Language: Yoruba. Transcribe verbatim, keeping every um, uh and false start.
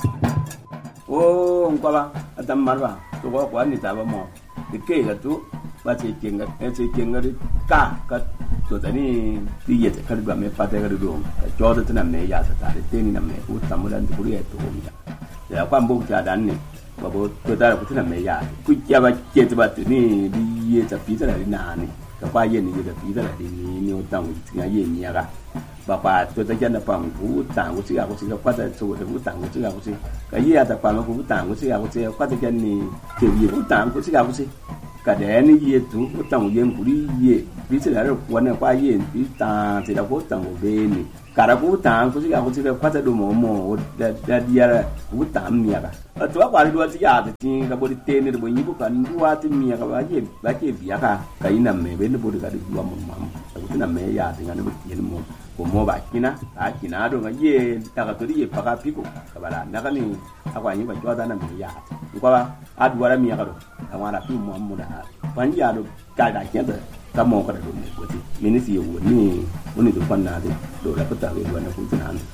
Oh, ngkala atam marwa. To ko ko ni ta ba mo. Ke ke ga tu ba che kenga e che kenga ri ka ka to tani ti ye ka ba me pa te ga do ka jo de na me ya ta de te ni na me u tam dan ku ri e to mi ya kwa mbo ja dan ni ba bo to ta ku na me ya ku ya ba che ba tu ni di ye ta pi ta ri na ni ka kwa ye ni ye ta pi ta ri ni ni o tang ti ga ye ni ya ga ba pa to ta ja na pa ku tang ku si ga ku si ka kwa ta so de ku tang ku si ga ku si ka ye ta pa ma ku tang ku si ga ku si kwa ta ja ni ke ye ku tang ku si ga ku si cả đẻ nó ye tu có tầng yên của đi ye ví dụ là nó quan là qua ye ví ta thì là có tầng của bên này cả là có tầng có gì cả có gì là phát ra đồ mồ mồ đã đã đi ra có tầng mía cả ở chỗ qua đi đua thì à thì cái body tên này body như cái đua thì mía cái gì cái gì bía cả cái nằm mẹ bên nó body cái đua mồm mồm cái nằm mẹ ya thì nó body nó mồm của mồm bạc kina à kina đồ cái ye ta cái tôi đi ye pakai piku cái bà nó cái này aku anh phải cho ta nằm mẹ ya qua à đua ra mía cái đồ thằng nào cũng mồm mồm đãวันยาดูกายได้แค่แต่ถ้ามองก็ได้ดูเนี่ยว่าที่มินิสิวนี่วันนี้ตัวปัญหาที่โดนแล้วก็ตะเวนวันนั้นคุณจะนาน